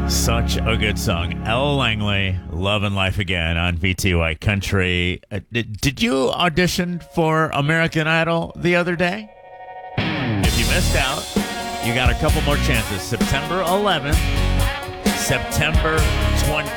Such a good song. Ella Langley, Love and Life Again on VTY Country. Did you audition for American Idol the other day? If you missed out, you got a couple more chances. September 11th, September 20th.